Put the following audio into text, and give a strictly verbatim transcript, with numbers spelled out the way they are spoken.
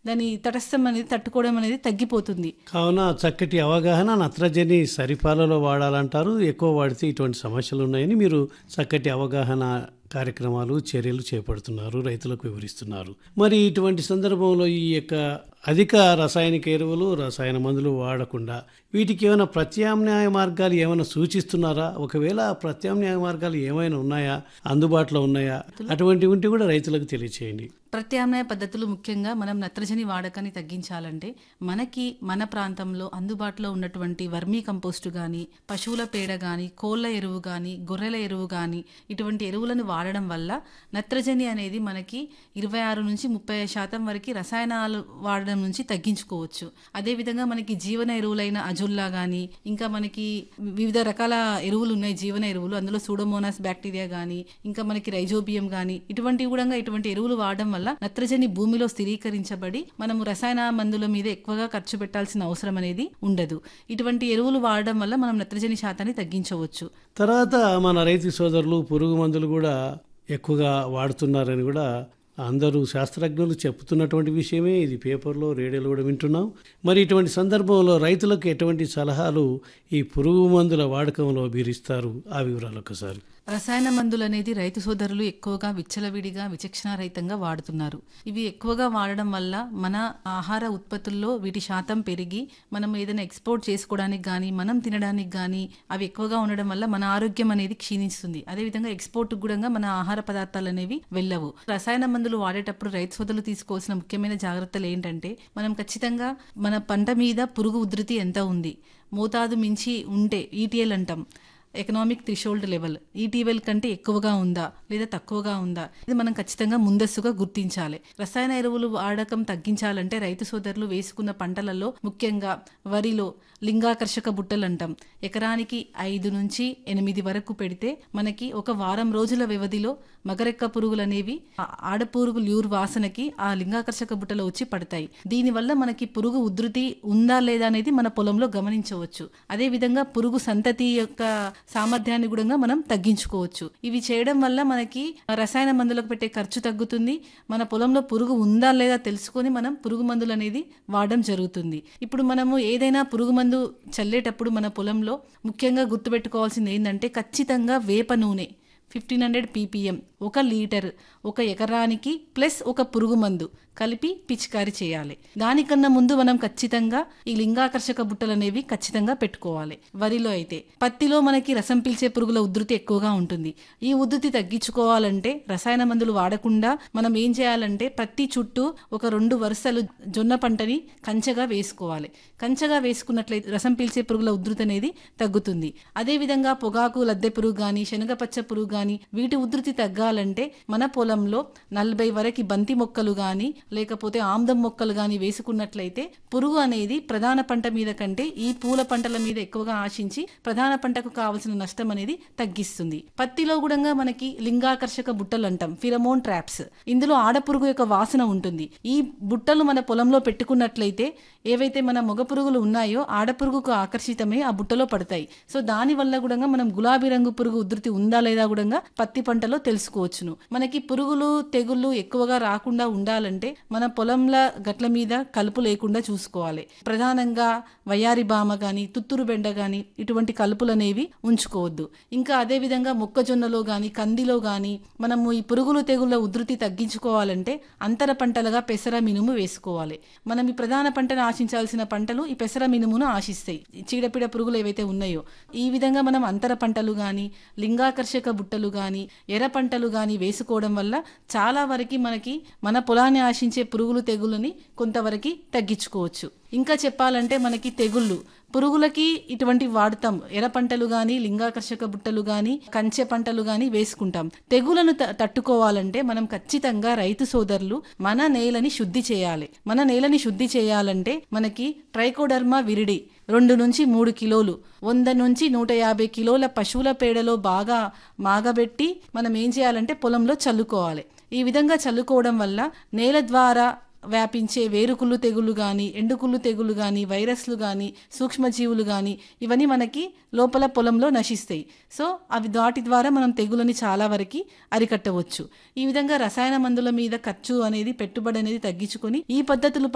దాని తటస్థం అనేది తట్టుకోవడం అనేది తగ్గిపోతుంది. కావున చక్కటి అవగాహన, నత్రజని సరిపాలలో వాడాలంటారు. ఎక్కువ వాడితే ఇటువంటి సమస్యలు ఉన్నాయని మీరు చక్కటి అవగాహన కార్యక్రమాలు, చర్యలు చేపడుతున్నారు, రైతులకు వివరిస్తున్నారు. మరి ఇటువంటి సందర్భంలో ఈ యొక్క అధిక రసాయనిక ఎరువులు, రసాయన మందులు వాడకుండా వీటికి ఏమైనా ప్రత్యామ్నాయ మార్గాలు ఏమైనా సూచిస్తున్నారా? ఒకవేళ ప్రత్యామ్నాయ మార్గాలు ఏమైనా ఉన్నాయా, అందుబాటులో ఉన్నాయా? అటువంటివి ఉంటే కూడా రైతులకు తెలియచేయండి. ప్రత్యామ్నాయ పద్ధతులు ముఖ్యంగా మనం నత్రజని వాడకాన్ని తగ్గించాలంటే మనకి మన ప్రాంతంలో అందుబాటులో ఉన్నటువంటి వర్మీ కంపోస్టు కానీ, పశువుల పేడ కానీ, కోళ్ళ ఎరువు కానీ, గొర్రెల ఎరువు కానీ ఇటువంటి ఎరువులను వాడడం వల్ల నత్రజని అనేది మనకి ఇరవై ఆరు నుంచి ముప్పై శాతం వరకు రసాయనాలు వాడడం నుంచి తగ్గించుకోవచ్చు. అదేవిధంగా మనకి జీవన ఎరువులైన అజుల్లా కానీ, ఇంకా మనకి వివిధ రకాల ఎరువులు ఉన్నాయి జీవన ఎరువులు, అందులో సూడోమోనాస్ బ్యాక్టీరియా కానీ, ఇంకా మనకి రైజోబియం కానీ ఇటువంటి కూడా ఇటువంటి ఎరువులు వాడడం వల్ల నత్రజని భూమిలో స్థిరీకరించబడి మనము రసాయన మందుల మీద ఎక్కువగా ఖర్చు పెట్టాల్సిన అవసరం అనేది ఉండదు. ఇటువంటి ఎరువులు వాడడం వల్ల మనం నత్రజని శాతాన్ని తగ్గించవచ్చు. తర్వాత మన రైతు సోదరులు పురుగు మందులు కూడా ఎక్కువగా వాడుతున్నారని కూడా అందరూ శాస్త్రజ్ఞులు చెప్తున్నటువంటి విషయమే. ఇది పేపర్లో, రేడియోలో కూడా వింటున్నాం. మరి ఇటువంటి సందర్భంలో రైతులకు ఎటువంటి సలహాలు ఈ పురుగు మందుల వాడకంలో మీరు ఇస్తారు? ఆ వివరాలు ఒకసారి. రసాయన మందులు అనేది రైతు సోదరులు ఎక్కువగా విచ్చలవిడిగా విచక్షణారహితంగా వాడుతున్నారు. ఇవి ఎక్కువగా వాడడం వల్ల మన ఆహార ఉత్పత్తుల్లో వీటి శాతం పెరిగి మనం ఏదైనా ఎక్స్పోర్ట్ చేసుకోవడానికి కానీ, మనం తినడానికి కానీ అవి ఎక్కువగా ఉండడం వల్ల మన ఆరోగ్యం అనేది క్షీణిస్తుంది. అదేవిధంగా ఎక్స్పోర్ట్ కూడా మన ఆహార పదార్థాలు అనేవి వెళ్ళవు. రసాయన మందులు వాడేటప్పుడు రైతు సోదరులు తీసుకోవాల్సిన ముఖ్యమైన జాగ్రత్తలు ఏంటంటే, మనం ఖచ్చితంగా మన పంట మీద పురుగు ఉధృతి ఎంత ఉంది, మోతాదు మించి ఉంటే ఈటీఎల్ అంటాం, ఎకనామిక్ థ్రెషోల్డ్ లెవెల్, ఈటీఎల్ కంటే ఎక్కువగా ఉందా లేదా తక్కువగా ఉందా, ఇది మనం ఖచ్చితంగా ముందస్తుగా గుర్తించాలి. రసాయన ఎరువులు వాడకం తగ్గించాలంటే రైతు సోదరులు వేసుకున్న పంటలలో ముఖ్యంగా వరిలో లింగాకర్షక బుట్టలు అంటాం, ఎకరానికి ఐదు నుంచి ఎనిమిది వరకు పెడితే మనకి ఒక వారం రోజుల వ్యవధిలో మగరెక్క పురుగులు అనేవి ఆడపురుగు ల్యూర్ వాసనకి ఆ లింగాకర్షక బుట్టలో వచ్చి పడతాయి. దీనివల్ల మనకి పురుగు ఉధృతి ఉందా లేదా అనేది మన పొలంలో గమనించవచ్చు. అదేవిధంగా పురుగు సంతతి యొక్క సామర్థ్యాన్ని కూడా మనం తగ్గించుకోవచ్చు. ఇవి చేయడం వల్ల మనకి రసాయన మందులకు పెట్టే ఖర్చు తగ్గుతుంది. మన పొలంలో పురుగు ఉందా లేదా తెలుసుకొని మనం పురుగు మందులు అనేది వాడడం జరుగుతుంది. ఇప్పుడు మనము ఏదైనా పురుగు మందు చల్లేటప్పుడు మన పొలంలో ముఖ్యంగా గుర్తుపెట్టుకోవాల్సింది ఏంటంటే, ఖచ్చితంగా వేప నూనె ఫిఫ్టీన్ హండ్రెడ్ పీపీఎం ఒక లీటర్ ఒక ఎకరానికి ప్లస్ ఒక పురుగు మందు కలిపి పిచికారీ చేయాలి. దానికన్నా ముందు మనం ఖచ్చితంగా ఈ లింగాకర్షక బుట్టలు అనేవి ఖచ్చితంగా పెట్టుకోవాలి. వరిలో అయితే, పత్తిలో మనకి రసం పీల్చే పురుగుల ఉధృతి ఎక్కువగా ఉంటుంది. ఈ ఉధృతి తగ్గించుకోవాలంటే రసాయన మందులు వాడకుండా మనం ఏం చేయాలంటే, పత్తి చుట్టూ ఒక రెండు వరుసలు జొన్న పంటని కంచగా వేసుకోవాలి. కంచగా వేసుకున్నట్లయితే రసం పీల్చే పురుగుల ఉధృతి అనేది తగ్గుతుంది. అదేవిధంగా పొగాకు లద్దె పురుగు కానీ, శనగపచ్చ పురుగు కానీ వీటి ఉధృతి తగ్గాలంటే మన పొలంలో నలభై వరకు బంతి మొక్కలు కానీ లేకపోతే ఆమ్దం మొక్కలు కానీ వేసుకున్నట్లయితే పురుగు అనేది ప్రధాన పంట మీద కంటే ఈ పూల పంటల మీద ఎక్కువగా ఆశించి ప్రధాన పంటకు కావలసిన నష్టం అనేది తగ్గిస్తుంది. పత్తిలో కూడా మనకి లింగాకర్షక బుట్టలు అంటాం, ఫిరమోన్ ట్రాప్స్. ఇందులో ఆడపురుగు యొక్క వాసన ఉంటుంది. ఈ బుట్టలు మన పొలంలో పెట్టుకున్నట్లయితే ఏవైతే మన మగ పురుగులు ఉన్నాయో ఆడపురుగుకు ఆకర్షితమై ఆ బుట్టలో పడతాయి. సో దాని వల్ల కూడా మనం గులాబీ రంగు పురుగు ఉధృతి ఉందా లేదా కూడా పత్తి పంటలో తెలుసుకోవచ్చును. మనకి పురుగులు తెగుళ్ళు ఎక్కువగా రాకుండా ఉండాలంటే మన పొలంల గట్ల మీద కలుపు లేకుండా చూసుకోవాలి. ప్రధానంగా వయారి బామ గాని, తుత్తురు బెండ గాని ఇటువంటి కలుపులు అనేవి ఉంచుకోవద్దు. ఇంకా అదే విధంగా మొక్కజొన్నలో గాని, కందిలో గాని మనము ఈ పురుగులు తెగుళ్ళ ఉధృతి తగ్గించుకోవాలంటే అంతర పంటలుగా పెసర మినుము వేసుకోవాలి. మనం ఈ ప్రధాన పంటను ఆశించాల్సిన పంటలు ఈ పెసర మినుమును ఆశిస్తాయి, చీడపీడ పురుగులు ఏవైతే ఉన్నాయో. ఈ విధంగా మనం అంతర పంటలు గాని, లింగాకర్షక బుట్టలు గాని, ఎర్ర పంటలు గాని వేసుకోవడం వల్ల చాలా వరకు మనకి మన పొలాన్ని ఆశించే పురుగులు తెగుళ్ళని కొంతవరకు తగ్గించుకోవచ్చు. ఇంకా చెప్పాలంటే మనకి తెగుళ్ళు పురుగులకి ఇటువంటి వాడతాం, ఎర్ర పంటలు గాని, లింగాకర్షక బుట్టలు గాని, కంచె పంటలు గాని వేసుకుంటాం. తెగులను తట్టుకోవాలంటే మనం ఖచ్చితంగా రైతు సోదరులు మన నేలని శుద్ధి చేయాలి. మన నేలని శుద్ధి చేయాలంటే మనకి ట్రైకోడర్మా విరిడి రెండు నుంచి మూడు కిలోలు, వంద నుంచి నూట యాభై కిలోల పశువుల పేడలో బాగా మాగబెట్టి మనం ఏం చేయాలంటే పొలంలో చల్లుకోవాలి. ఈ విధంగా చల్లుకోవడం వల్ల నేల ద్వారా వ్యాపించే వేరుకుళ్ళు తెగులు కానీ, ఎండుకుళ్ళు తెగులు కానీ, వైరస్లు కానీ, సూక్ష్మజీవులు కానీ ఇవన్నీ మనకి లోపల పొలంలో నశిస్తాయి. సో అవి వాటి ద్వారా మనం తెగులని చాలా వరకు అరికట్టవచ్చు. ఈ విధంగా రసాయన మందుల మీద ఖర్చు అనేది, పెట్టుబడి అనేది తగ్గించుకొని ఈ పద్ధతులు